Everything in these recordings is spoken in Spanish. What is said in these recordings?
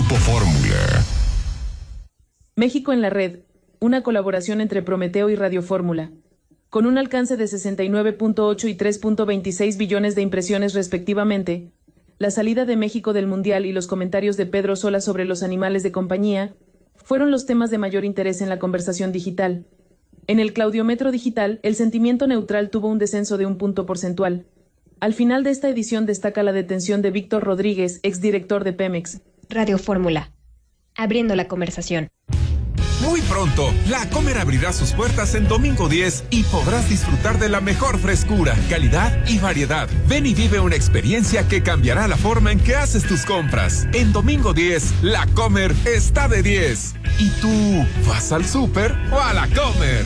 Grupo Fórmula. México en la red, una colaboración entre Prometeo y Radio Fórmula. Con un alcance de 69.8 y 3.26 billones de impresiones respectivamente, la salida de México del Mundial y los comentarios de Pedro Sola sobre los animales de compañía fueron los temas de mayor interés en la conversación digital. En el claudiómetro digital, el sentimiento neutral tuvo un descenso de 1 punto porcentual. Al final de esta edición destaca la detención de Víctor Rodríguez, exdirector de Pemex. Radio Fórmula, abriendo la conversación. Muy pronto, La Comer abrirá sus puertas en Domingo 10 y podrás disfrutar de la mejor frescura, calidad y variedad. Ven y vive una experiencia que cambiará la forma en que haces tus compras. En Domingo 10, La Comer está de 10. ¿Y tú vas al súper o a La Comer?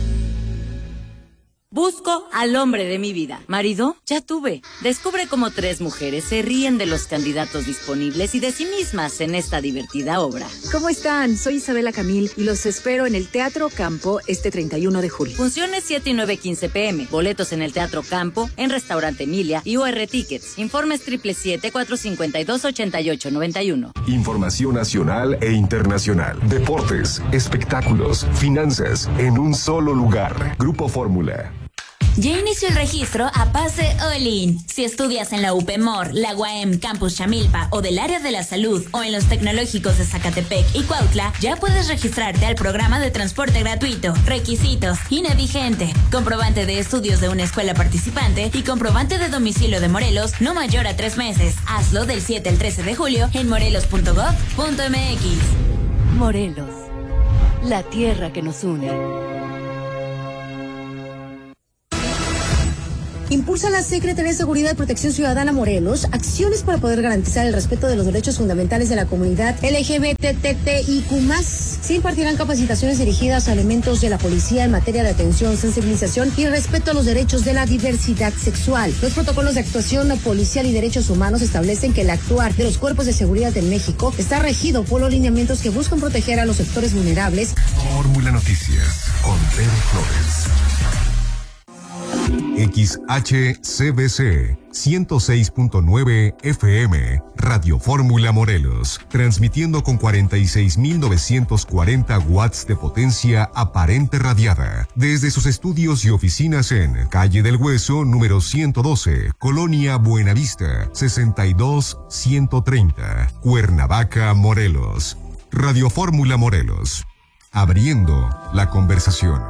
Busco al hombre de mi vida. Marido, ya tuve. Descubre cómo 3 mujeres se ríen de los candidatos disponibles y de sí mismas en esta divertida obra. ¿Cómo están? Soy Isabela Camil y los espero en el Teatro Campo este 31 de julio. Funciones 7 y 9:15 p.m. Boletos en el Teatro Campo, en Restaurante Emilia y UR Tickets. Informes 777-452-8891. Información nacional e internacional. Deportes, espectáculos, finanzas, en un solo lugar. Grupo Fórmula. Ya inició el registro a Pase All In. Si estudias en la UPMOR, la UAM, Campus Chamilpa o del área de la salud o en los tecnológicos de Zacatepec y Cuautla, ya puedes registrarte al programa de transporte gratuito. Requisitos: INE vigente, comprobante de estudios de una escuela participante y comprobante de domicilio de Morelos no mayor a 3 meses. Hazlo del 7 al 13 de julio en morelos.gov.mx. Morelos, la tierra que nos une. Impulsa la Secretaría de Seguridad y Protección Ciudadana Morelos acciones para poder garantizar el respeto de los derechos fundamentales de la comunidad LGBTTIQ+. Se impartirán capacitaciones dirigidas a elementos de la policía en materia de atención, sensibilización y respeto a los derechos de la diversidad sexual. Los protocolos de actuación policial y derechos humanos establecen que el actuar de los cuerpos de seguridad en México está regido por los lineamientos que buscan proteger a los sectores vulnerables. Fórmula Noticias con Pedro Flores. XHCBC 106.9 FM, Radio Fórmula Morelos, transmitiendo con 46.940 watts de potencia aparente radiada, desde sus estudios y oficinas en Calle del Hueso, número 112, Colonia Buenavista, 62130, Cuernavaca, Morelos. Radio Fórmula Morelos, abriendo la conversación.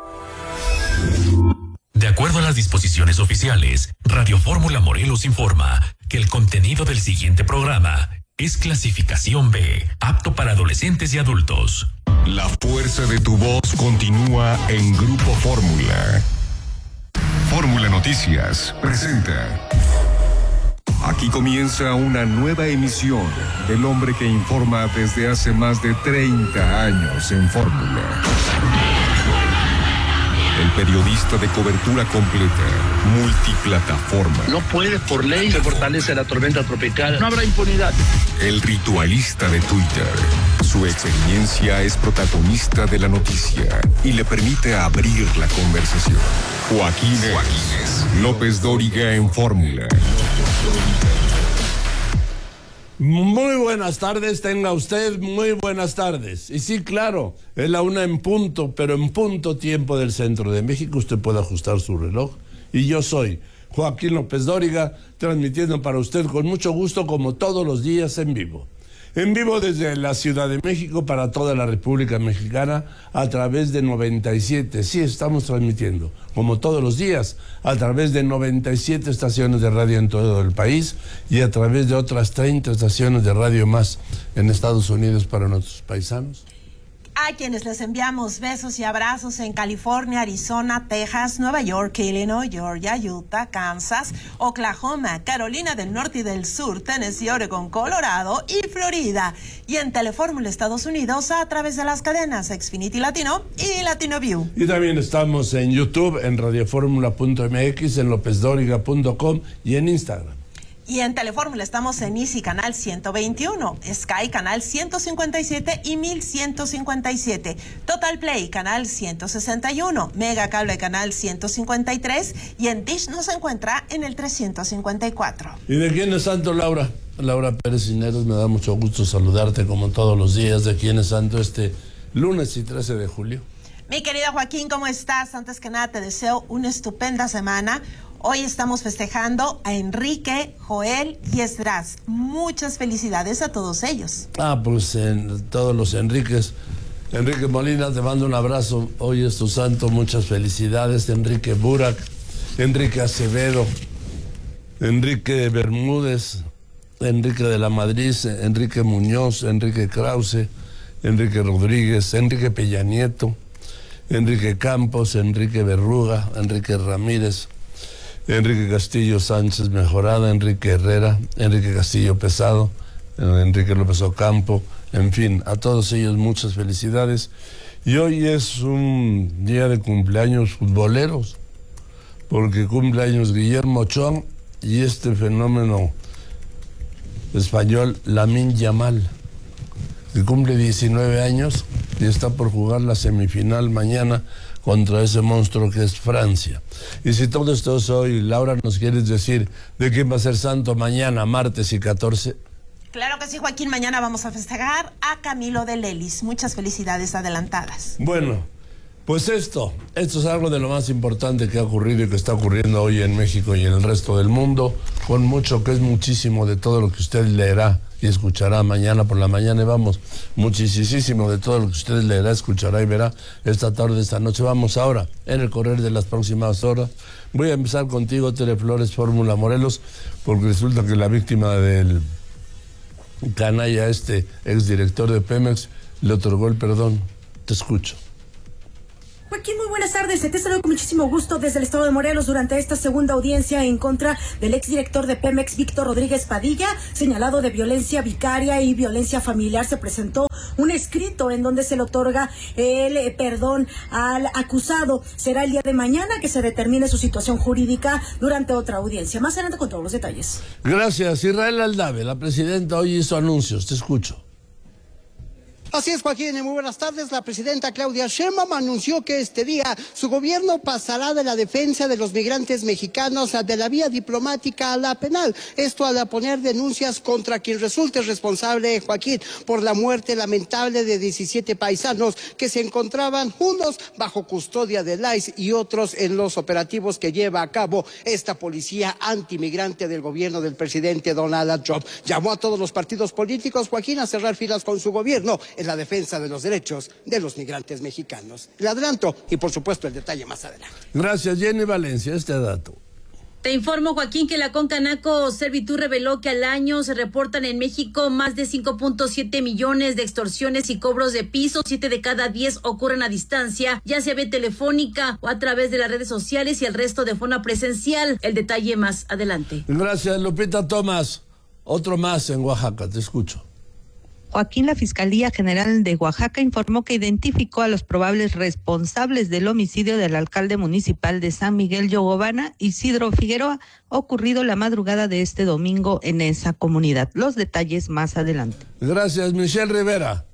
De acuerdo a las disposiciones oficiales, Radio Fórmula Morelos informa que el contenido del siguiente programa es clasificación B, apto para adolescentes y adultos. La fuerza de tu voz continúa en Grupo Fórmula. Fórmula Noticias presenta. Aquí comienza una nueva emisión del hombre que informa desde hace más de 30 años en Fórmula. El periodista de cobertura completa, multiplataforma. No puede, por ley, se fortalece la tormenta tropical. No habrá impunidad. El ritualista de Twitter. Su experiencia es protagonista de la noticia y le permite abrir la conversación. Joaquín López Dóriga en Fórmula. Muy buenas tardes, tenga usted muy buenas tardes. Y sí, claro, es la 1 en punto, pero en punto tiempo del centro de México. Usted puede ajustar su reloj. Y yo soy Joaquín López Dóriga, transmitiendo para usted con mucho gusto, como todos los días, en vivo. En vivo desde la Ciudad de México para toda la República Mexicana a través de 97. Sí, estamos transmitiendo, como todos los días, a través de 97 estaciones de radio en todo el país y a través de otras 30 estaciones de radio más en Estados Unidos para nuestros paisanos. A quienes les enviamos besos y abrazos en California, Arizona, Texas, Nueva York, Illinois, Georgia, Utah, Kansas, Oklahoma, Carolina del Norte y del Sur, Tennessee, Oregon, Colorado y Florida. Y en Telefórmula Estados Unidos a través de las cadenas Xfinity Latino y Latino View. Y también estamos en YouTube, en radioformula.mx, en lopezdoriga.com y en Instagram. Y en Telefórmula estamos en Easy Canal 121, Sky Canal 157 y 1157, Total Play Canal 161, Mega Cable Canal 153 y en Dish nos encuentra en el 354. ¿Y de quién es santo, Laura? Laura Pérez Cisneros, me da mucho gusto saludarte como todos los días. ¿De quién es santo este lunes y 13 de julio? Mi querido Joaquín, ¿cómo estás? Antes que nada te deseo una estupenda semana. Hoy estamos festejando a Enrique, Joel y Esdras. Muchas felicidades a todos ellos. Pues todos los Enriques. Enrique Molina, te mando un abrazo. Hoy es tu santo, muchas felicidades. Enrique Burak, Enrique Acevedo, Enrique Bermúdez, Enrique de la Madrid, Enrique Muñoz, Enrique Krause, Enrique Rodríguez, Enrique Peña Nieto, Enrique Campos, Enrique Berruga, Enrique Ramírez, Enrique Castillo Sánchez Mejorada, Enrique Herrera, Enrique Castillo Pesado, Enrique López Ocampo, en fin, a todos ellos muchas felicidades. Y hoy es un día de cumpleaños futboleros, porque cumpleaños Guillermo Ochoa y este fenómeno español Lamine Yamal, que cumple 19 años y está por jugar la semifinal mañana contra ese monstruo que es Francia. Y si todo esto es hoy, Laura, ¿nos quieres decir de quién va a ser santo mañana, martes y 14? Claro que sí, Joaquín, mañana vamos a festejar a Camilo de Lelis. Muchas felicidades adelantadas. Bueno, pues esto es algo de lo más importante que ha ocurrido y que está ocurriendo hoy en México y en el resto del mundo, con mucho, que es muchísimo de todo lo que usted leerá y escuchará mañana por la mañana, y vamos, muchísimo de todo lo que usted leerá, escuchará y verá esta tarde, esta noche. Vamos ahora, en el correr de las próximas horas. Voy a empezar contigo, Teleflores Fórmula Morelos, porque resulta que la víctima del canalla, exdirector de Pemex, le otorgó el perdón. Te escucho. Joaquín, muy buenas tardes. Te saludo con muchísimo gusto desde el estado de Morelos durante esta segunda audiencia en contra del exdirector de Pemex, Víctor Rodríguez Padilla, señalado de violencia vicaria y violencia familiar. Se presentó un escrito en donde se le otorga el perdón al acusado. Será el día de mañana que se determine su situación jurídica durante otra audiencia. Más adelante con todos los detalles. Gracias. Israel Aldave, la presidenta, hoy hizo anuncios. Te escucho. Así es, Joaquín, muy buenas tardes. La presidenta Claudia Sheinbaum anunció que este día su gobierno pasará de la defensa de los migrantes mexicanos de la vía diplomática a la penal. Esto al poner denuncias contra quien resulte responsable, Joaquín, por la muerte lamentable de 17 paisanos que se encontraban unos bajo custodia del ICE y otros en los operativos que lleva a cabo esta policía antimigrante del gobierno del presidente Donald Trump. Llamó a todos los partidos políticos, Joaquín, a cerrar filas con su gobierno en la defensa de los derechos de los migrantes mexicanos. Le adelanto y por supuesto el detalle más adelante. Gracias, Jenny Valencia, este dato. Te informo, Joaquín, que la Concanaco Servitur reveló que al año se reportan en México más de 5.7 millones de extorsiones y cobros de piso. 7 de cada 10 ocurren a distancia, ya sea vía telefónica o a través de las redes sociales, y el resto de forma presencial. El detalle más adelante. Gracias, Lupita Tomás. Otro más en Oaxaca, te escucho. Joaquín, la Fiscalía General de Oaxaca informó que identificó a los probables responsables del homicidio del alcalde municipal de San Miguel Yogobana, Isidro Figueroa, ocurrido la madrugada de este domingo en esa comunidad. Los detalles más adelante. Gracias, Michelle Rivera.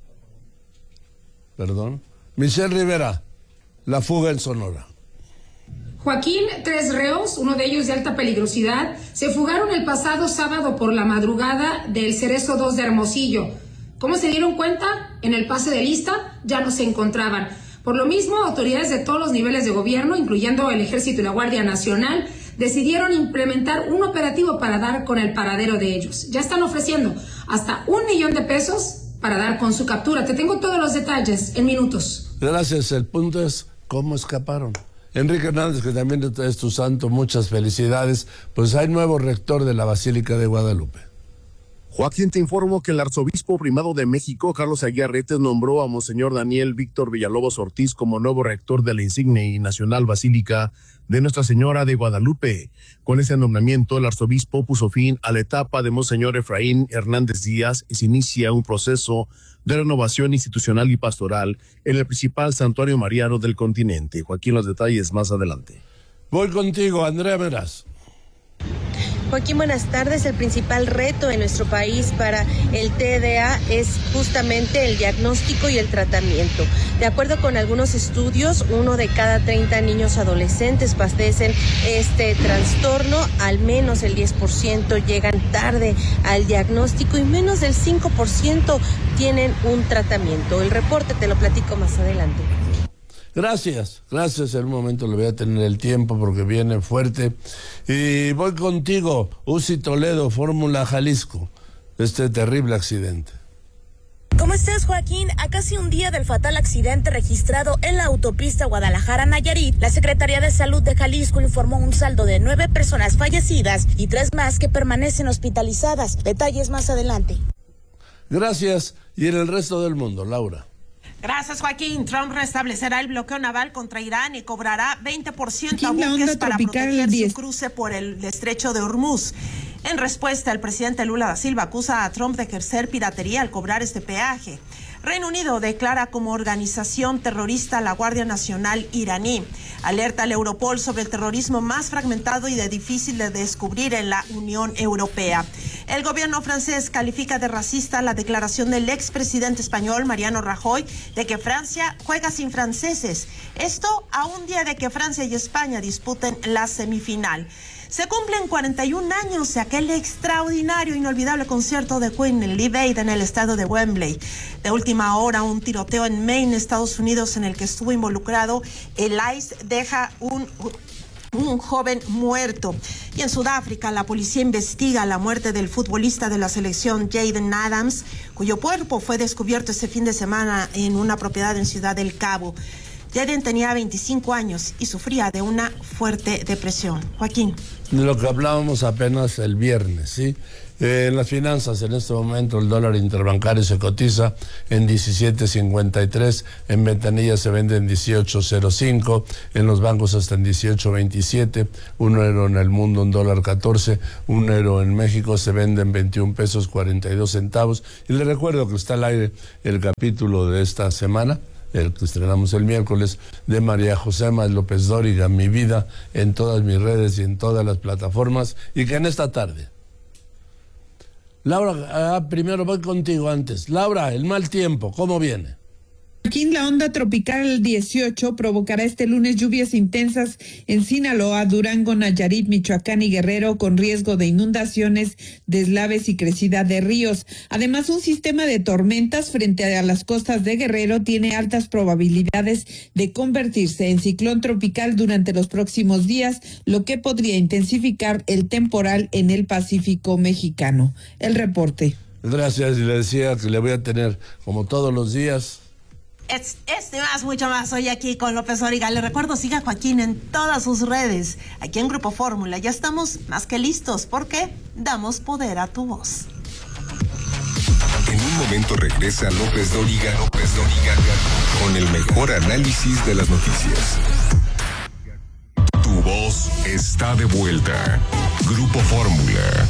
Michelle Rivera, la fuga en Sonora. Joaquín, 3 reos, uno de ellos de alta peligrosidad, se fugaron el pasado sábado por la madrugada del Cerezo 2 de Hermosillo. ¿Cómo se dieron cuenta? En el pase de lista ya no se encontraban. Por lo mismo, autoridades de todos los niveles de gobierno, incluyendo el Ejército y la Guardia Nacional, decidieron implementar un operativo para dar con el paradero de ellos. Ya están ofreciendo hasta $1 millón para dar con su captura. Te tengo todos los detalles en minutos. Gracias. El punto es cómo escaparon. Enrique Hernández, que también es tu santo, muchas felicidades. Pues hay nuevo rector de la Basílica de Guadalupe. Joaquín, te informo que el arzobispo primado de México, Carlos Aguiarretes, nombró a Monseñor Daniel Víctor Villalobos Ortiz como nuevo rector de la insigne y nacional Basílica de Nuestra Señora de Guadalupe. Con ese nombramiento, el arzobispo puso fin a la etapa de Monseñor Efraín Hernández Díaz y se inicia un proceso de renovación institucional y pastoral en el principal santuario mariano del continente. Joaquín, los detalles más adelante. Voy contigo, Andrea Meraz. Joaquín, buenas tardes. El principal reto en nuestro país para el TDA es justamente el diagnóstico y el tratamiento. De acuerdo con algunos estudios, 1 de cada 30 niños adolescentes padecen este trastorno. Al menos el 10% llegan tarde al diagnóstico y menos del 5% tienen un tratamiento. El reporte te lo platico más adelante. Gracias. En un momento le voy a tener el tiempo porque viene fuerte. Y voy contigo, Uzi Toledo, Fórmula Jalisco, este terrible accidente. ¿Cómo estás, Joaquín? A casi un día del fatal accidente registrado en la autopista Guadalajara-Nayarit, la Secretaría de Salud de Jalisco informó un saldo de 9 personas fallecidas y 3 más que permanecen hospitalizadas. Detalles más adelante. Gracias. Y en el resto del mundo, Laura. Gracias, Joaquín. Trump restablecerá el bloqueo naval contra Irán y cobrará 20% a buques para proteger su cruce por el estrecho de Hormuz. En respuesta, el presidente Lula da Silva acusa a Trump de ejercer piratería al cobrar este peaje. Reino Unido declara como organización terrorista a la Guardia Nacional iraní. Alerta al Europol sobre el terrorismo más fragmentado y de difícil de descubrir en la Unión Europea. El gobierno francés califica de racista la declaración del expresidente español Mariano Rajoy de que Francia juega sin franceses. Esto a un día de que Francia y España disputen la semifinal. Se cumplen 41 años de aquel extraordinario, inolvidable concierto de Queen en Live Aid en el estado de Wembley. De última hora, un tiroteo en Maine, Estados Unidos, en el que estuvo involucrado el ICE, deja un joven muerto. Y en Sudáfrica, la policía investiga la muerte del futbolista de la selección Jayden Adams, cuyo cuerpo fue descubierto este fin de semana en una propiedad en Ciudad del Cabo. Jayden tenía 25 años y sufría de una fuerte depresión. Joaquín. De lo que hablábamos apenas el viernes, ¿sí? En las finanzas, en este momento el dólar interbancario se cotiza en 17.53, en ventanilla se vende en 18.05, en los bancos hasta en 18.27, un euro en el mundo, $1.14, un euro en México se vende en 21 pesos 42 centavos. Y les recuerdo que está al aire el capítulo de esta semana, el que estrenamos el miércoles, de María José López Dóriga, Mi Vida, en todas mis redes y en todas las plataformas, y que en esta tarde. Laura, primero voy contigo antes. Laura, el mal tiempo, ¿cómo viene? Joaquín, la onda tropical 18 provocará este lunes lluvias intensas en Sinaloa, Durango, Nayarit, Michoacán y Guerrero, con riesgo de inundaciones, deslaves y crecida de ríos. Además, un sistema de tormentas frente a las costas de Guerrero tiene altas probabilidades de convertirse en ciclón tropical durante los próximos días, lo que podría intensificar el temporal en el Pacífico mexicano. El reporte. Gracias, y le decía que le voy a tener, como todos los días, mucho más, hoy aquí con López Dóriga. Le recuerdo, siga Joaquín en todas sus redes. Aquí en Grupo Fórmula ya estamos más que listos porque damos poder a tu voz. En un momento regresa López Dóriga con el mejor análisis de las noticias. Tu voz está de vuelta. Grupo Fórmula.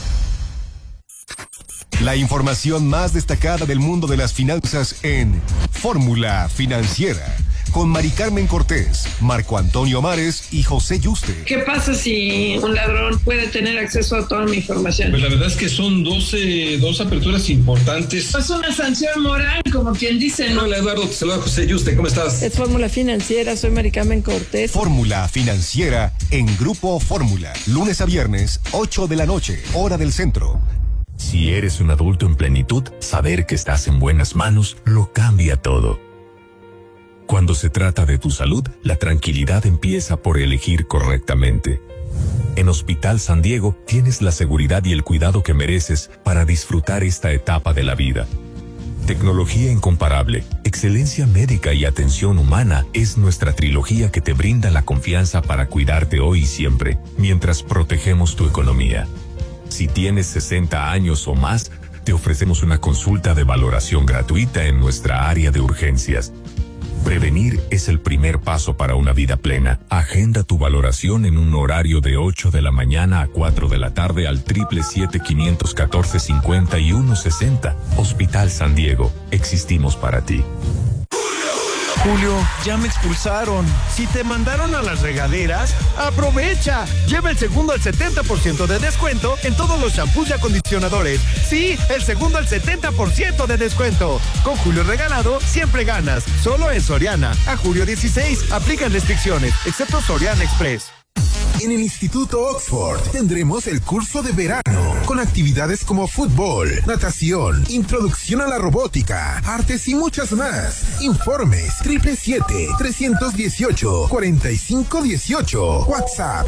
La información más destacada del mundo de las finanzas en Fórmula Financiera, con Mari Carmen Cortés, Marco Antonio Mares y José Yuste. ¿Qué pasa si un ladrón puede tener acceso a toda mi información? Pues la verdad es que son dos aperturas importantes. Es una sanción moral, como quien dice, ¿no? Hola, Eduardo, te saluda José Yuste, ¿cómo estás? Es Fórmula Financiera, soy Mari Carmen Cortés. Fórmula Financiera en Grupo Fórmula, lunes a viernes, 8 de la noche, hora del centro. Si eres un adulto en plenitud, saber que estás en buenas manos lo cambia todo. Cuando se trata de tu salud, la tranquilidad empieza por elegir correctamente. En Hospital San Diego tienes la seguridad y el cuidado que mereces para disfrutar esta etapa de la vida. Tecnología incomparable, excelencia médica y atención humana es nuestra trilogía que te brinda la confianza para cuidarte hoy y siempre, mientras protegemos tu economía. Si tienes 60 años o más, te ofrecemos una consulta de valoración gratuita en nuestra área de urgencias. Prevenir es el primer paso para una vida plena. Agenda tu valoración en un horario de 8 de la mañana a 4 de la tarde al 777-514-5160. Hospital San Diego, existimos para ti. Julio, ya me expulsaron. Si te mandaron a las regaderas, aprovecha. Lleva el segundo al 70% de descuento en todos los shampoos y acondicionadores. Sí, el segundo al 70% de descuento. Con Julio regalado, siempre ganas. Solo en Soriana. A julio 16, aplican restricciones, excepto Soriana Express. En el Instituto Oxford tendremos el curso de verano, con actividades como fútbol, natación, introducción a la robótica, artes y muchas más. Informes 777-318-4518. WhatsApp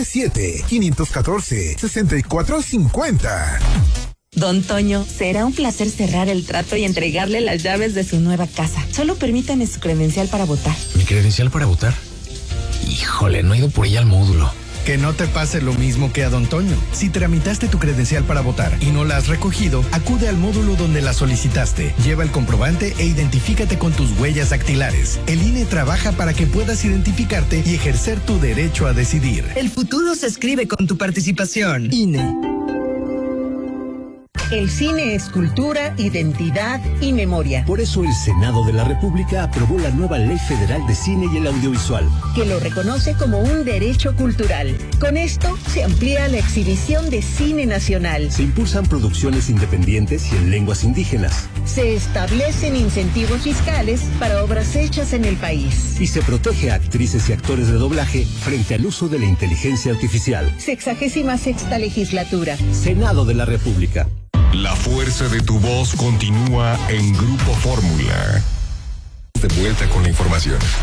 777-514-6450. Don Toño, será un placer cerrar el trato y entregarle las llaves de su nueva casa. Solo permítame su credencial para votar. ¿Mi credencial para votar? Híjole, no he ido por ella al módulo. Que no te pase lo mismo que a Don Toño. Si tramitaste tu credencial para votar y no la has recogido, acude al módulo donde la solicitaste. Lleva el comprobante e identifícate con tus huellas dactilares. El INE trabaja para que puedas identificarte y ejercer tu derecho a decidir. El futuro se escribe con tu participación. INE. El cine es cultura, identidad y memoria. Por eso el Senado de la República aprobó la nueva Ley Federal de Cine y el Audiovisual, que lo reconoce como un derecho cultural. Con esto se amplía la exhibición de cine nacional. Se impulsan producciones independientes y en lenguas indígenas. Se establecen incentivos fiscales para obras hechas en el país. Y se protege a actrices y actores de doblaje frente al uso de la inteligencia artificial. 66ª legislatura. Senado de la República. La fuerza de tu voz continúa en Grupo Fórmula. De vuelta con la información.